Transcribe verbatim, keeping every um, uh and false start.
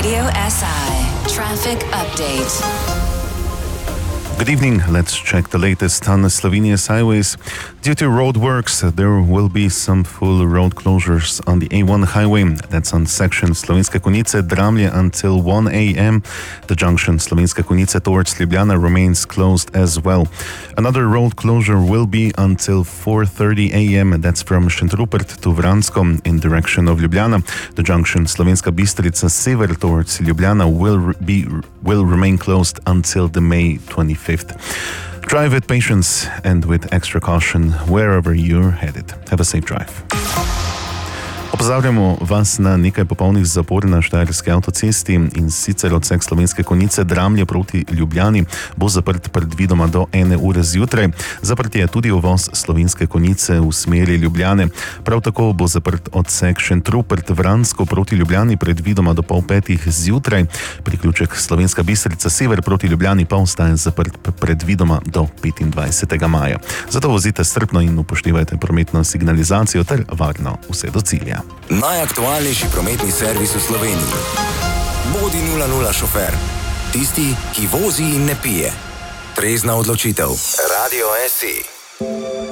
Radio S I Traffic Update. Good evening. Let's check the latest on Slovenia's highways. Due to road works, there will be some full road closures on the A one highway. That's on section Slovenske Konjice-Dramlje until one a.m. The junction Slovenske Konjice towards Ljubljana remains closed as well. Another road closure will be until four thirty a.m. That's from Šentrupert to Vransko in direction of Ljubljana. The junction Slovenska Bistrica-Sever towards Ljubljana will be will remain closed until the May twenty-fifth. Drive with patience and with extra caution wherever you're headed. Have a safe drive. Opozarjamo vas na nekaj popolnih zapor na Štajerski avtocesti, in sicer odsek Slovenske Konjice-Dramlje proti Ljubljani bo zaprt predvidoma do ene ure zjutraj. Zaprt je tudi uvoz Slovenske Konjice v smeri Ljubljane. Prav tako bo zaprt odsek Šentrupert-Vransko proti Ljubljani predvidoma do pol petih zjutraj. Priključek Slovenska Bistrica-Sever proti Ljubljani pa ostaje zaprt predvidoma do petindvajsetega maja. Zato vozite strpno in upoštevajte prometno signalizacijo ter varno vse do cilja. Najaktualnejši prometni servis v Sloveniji. Bodi nula nula šofer. Tisti, ki vozi in ne pije. Trezna odločitev. Radio S I.